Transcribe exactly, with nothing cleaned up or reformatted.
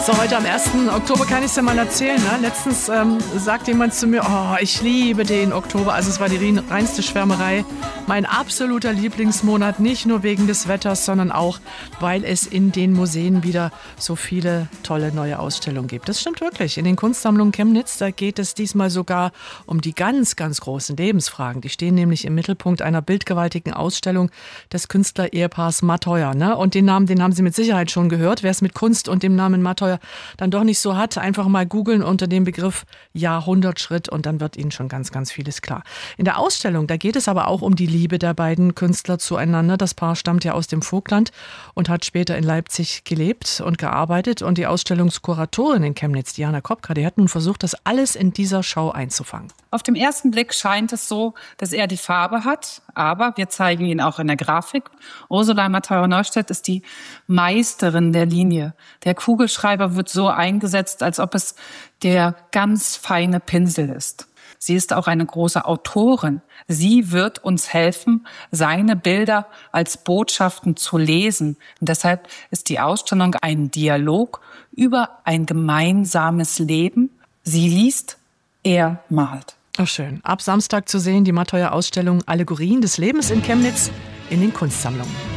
So, heute am ersten Oktober kann ich es ja mal erzählen. Ne? Letztens ähm, sagt jemand zu mir, oh, ich liebe den Oktober. Also es war die reinste Schwärmerei. Mein absoluter Lieblingsmonat, nicht nur wegen des Wetters, sondern auch, weil es in den Museen wieder so viele tolle neue Ausstellungen gibt. Das stimmt wirklich. In den Kunstsammlungen Chemnitz, da geht es diesmal sogar um die ganz, ganz großen Lebensfragen. Die stehen nämlich im Mittelpunkt einer bildgewaltigen Ausstellung des Künstler-Ehepaars Matheuer. Ne? Und den Namen, den haben Sie mit Sicherheit schon gehört. Wer es mit Kunst und dem Namen Matheuer dann doch nicht so hat, einfach mal googeln unter dem Begriff Jahrhundertschritt und dann wird Ihnen schon ganz, ganz vieles klar. In der Ausstellung, da geht es aber auch um die Liebe der beiden Künstler zueinander. Das Paar stammt ja aus dem Vogtland und hat später in Leipzig gelebt und gearbeitet. Und die Ausstellungskuratorin in Chemnitz, Diana Kopka, die hat nun versucht, das alles in dieser Schau einzufangen. Auf den ersten Blick scheint es so, dass er die Farbe hat, aber wir zeigen ihn auch in der Grafik. Ursula Matheuer-Neustedt ist die Meisterin der Linie. Der Kugelschreiber wird so eingesetzt, als ob es der ganz feine Pinsel ist. Sie ist auch eine große Autorin. Sie wird uns helfen, seine Bilder als Botschaften zu lesen. Und deshalb ist die Ausstellung ein Dialog über ein gemeinsames Leben. Sie liest, er malt. Ach schön. Ab Samstag zu sehen die Matheuer-Ausstellung Allegorien des Lebens in Chemnitz in den Kunstsammlungen.